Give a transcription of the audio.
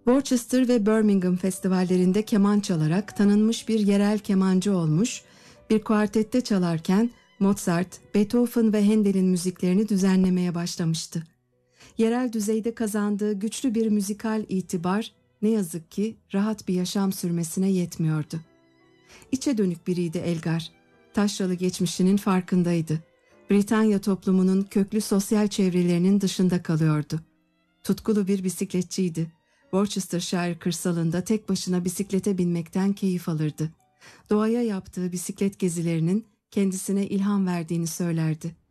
Worcester ve Birmingham festivallerinde keman çalarak tanınmış bir yerel kemancı olmuş, bir kuartette çalarken Mozart, Beethoven ve Handel'in müziklerini düzenlemeye başlamıştı. Yerel düzeyde kazandığı güçlü bir müzikal itibar ne yazık ki rahat bir yaşam sürmesine yetmiyordu. İçe dönük biriydi Elgar. Taşralı geçmişinin farkındaydı. Britanya toplumunun köklü sosyal çevrelerinin dışında kalıyordu. Tutkulu bir bisikletçiydi. Worcestershire kırsalında tek başına bisiklete binmekten keyif alırdı. Doğaya yaptığı bisiklet gezilerinin kendisine ilham verdiğini söylerdi.